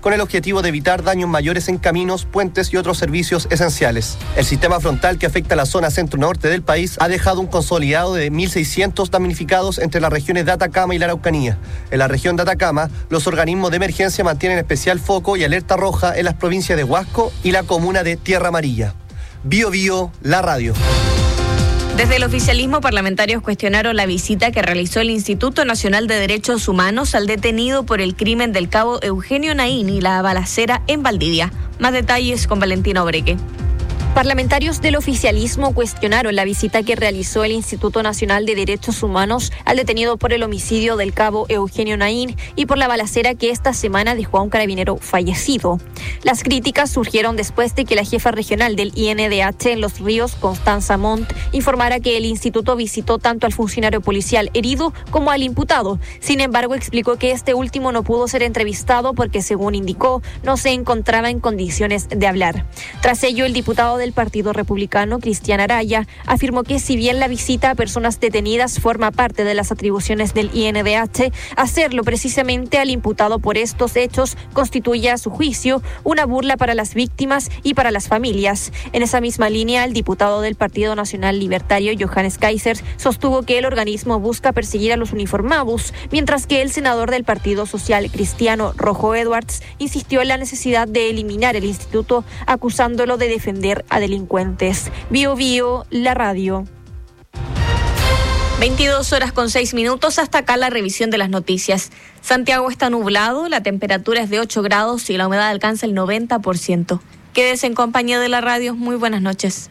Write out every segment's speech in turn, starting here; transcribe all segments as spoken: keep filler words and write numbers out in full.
con el objetivo de evitar daños mayores en caminos, puentes y otros servicios esenciales. El sistema frontal que afecta a la zona centro-norte del país ha dejado un consolidado de mil seiscientos damnificados entre las regiones de Atacama y la Araucanía. En la región de Atacama, los organismos de emergencia mantienen especial foco y alerta roja en las provincias de Huasco y la comuna de Tierra Amarilla. Bio Bio, la radio. Desde el oficialismo, parlamentarios cuestionaron la visita que realizó el Instituto Nacional de Derechos Humanos al detenido por el crimen del cabo Eugenio Naín y la balacera en Valdivia. Más detalles con Valentina Obreque. Parlamentarios del oficialismo cuestionaron la visita que realizó el Instituto Nacional de Derechos Humanos al detenido por el homicidio del cabo Eugenio Naín y por la balacera que esta semana dejó a un carabinero fallecido. Las críticas surgieron después de que la jefa regional del I N D H en Los Ríos, Constanza Montt, informara que el instituto visitó tanto al funcionario policial herido como al imputado. Sin embargo, explicó que este último no pudo ser entrevistado porque, según indicó, no se encontraba en condiciones de hablar. Tras ello, el diputado de del Partido Republicano, Cristian Araya, afirmó que si bien la visita a personas detenidas forma parte de las atribuciones del I N D H, hacerlo precisamente al imputado por estos hechos constituye, a su juicio, una burla para las víctimas y para las familias. En esa misma línea, el diputado del Partido Nacional Libertario, Johannes Kaiser, sostuvo que el organismo busca perseguir a los uniformados, mientras que el senador del Partido Social Cristiano, Rojo Edwards, insistió en la necesidad de eliminar el instituto, acusándolo de defender a delincuentes. Bio Bio, la radio. veintidós horas con seis minutos, hasta acá la revisión de las noticias. Santiago está nublado, la temperatura es de ocho grados y la humedad alcanza el noventa por ciento. Quédese en compañía de la radio. Muy buenas noches.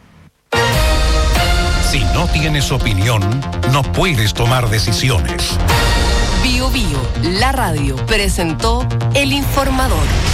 Si no tienes opinión, no puedes tomar decisiones. Bio Bio, la radio, presentó El Informador.